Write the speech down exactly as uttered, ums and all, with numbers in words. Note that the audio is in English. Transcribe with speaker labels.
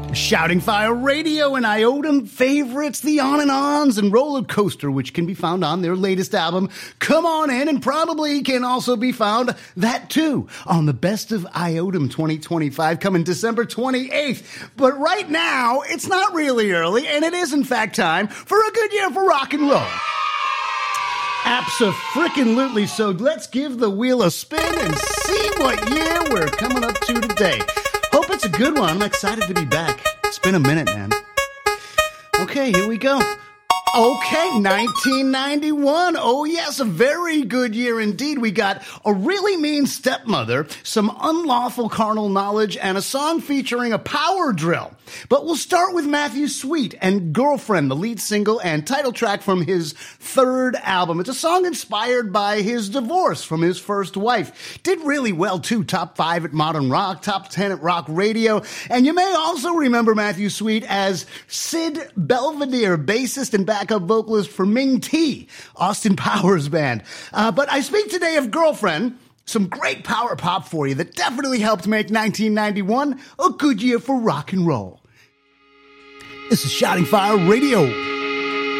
Speaker 1: Shouting Fire Radio and Iodum favorites, the On and Ons and Roller Coaster, which can be found on their latest album, Come On In, and probably can also be found, that too, on the Best of Iodum twenty twenty-five, coming December twenty-eighth. But right now, it's not really early, and it is in fact time for a good year for rock and roll. Abso-frickin-lutely, so let's give the wheel a spin and see what year we're coming up to today. Hope it's a good one. I'm excited to be back. It's been a minute, man. Okay, here we go. Okay, nineteen ninety-one. Oh, yes, a very good year indeed. We got A Really Mean Stepmother, some unlawful carnal knowledge, and a song featuring a power drill. But we'll start with Matthew Sweet and Girlfriend, the lead single and title track from his third album. It's a song inspired by his divorce from his first wife. Did really well, too. Top five at Modern Rock, top ten at Rock Radio. And you may also remember Matthew Sweet as Sid Belvedere, bassist and backup vocalist for Ming T, Austin Powers Band. Uh, but I speak today of Girlfriend, some great power pop for you that definitely helped make nineteen ninety-one a good year for rock and roll. This is Shouting Fire Radio.